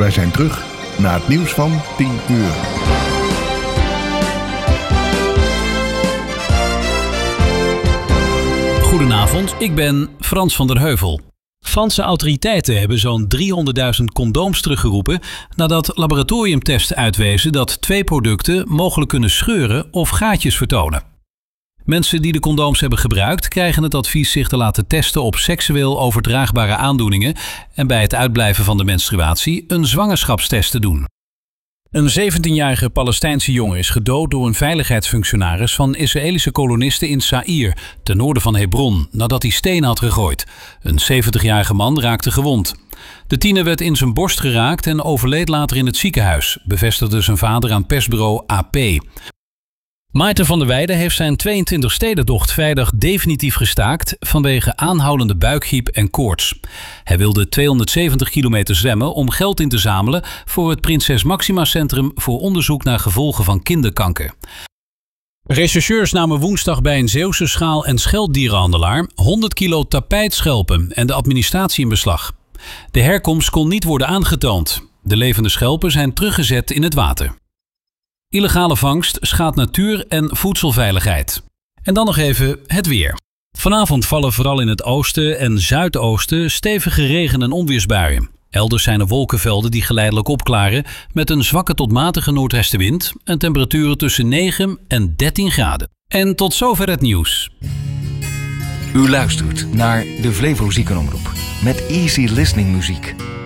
Wij zijn terug na het nieuws van 10 uur. Goedenavond, ik ben Frans van der Heuvel. Franse autoriteiten hebben zo'n 300.000 condooms teruggeroepen nadat laboratoriumtesten uitwezen dat 2 producten mogelijk kunnen scheuren of gaatjes vertonen. Mensen die de condooms hebben gebruikt krijgen het advies zich te laten testen op seksueel overdraagbare aandoeningen en bij het uitblijven van de menstruatie een zwangerschapstest te doen. Een 17-jarige Palestijnse jongen is gedood door een veiligheidsfunctionaris van Israëlische kolonisten in Zaïre, ten noorden van Hebron, nadat hij stenen had gegooid. Een 70-jarige man raakte gewond. De tiener werd in zijn borst geraakt en overleed later in het ziekenhuis, bevestigde zijn vader aan persbureau AP. Maarten van der Weijden heeft zijn 22-stedentocht vrijdag definitief gestaakt vanwege aanhoudende buikgriep en koorts. Hij wilde 270 kilometer zwemmen om geld in te zamelen voor het Prinses Máxima Centrum voor onderzoek naar gevolgen van kinderkanker. Rechercheurs namen woensdag bij een Zeeuwse schaal- en schelpdierenhandelaar 100 kilo tapijtschelpen en de administratie in beslag. De herkomst kon niet worden aangetoond. De levende schelpen zijn teruggezet in het water. Illegale vangst schaadt natuur en voedselveiligheid. En dan nog even het weer. Vanavond vallen vooral in het oosten en zuidoosten stevige regen- en onweersbuien. Elders zijn er wolkenvelden die geleidelijk opklaren met een zwakke tot matige noordwestenwind en temperaturen tussen 9 en 13 graden. En tot zover het nieuws. U luistert naar de Flevo Ziekenomroep met easy listening muziek.